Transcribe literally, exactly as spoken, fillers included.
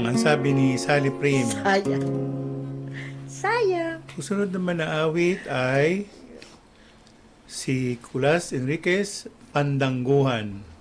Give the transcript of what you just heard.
ang sabi ni Sally Prime. Sayang. Sayang. Susunod naman na awit ay si Kulas Enriquez, Pandangguhan.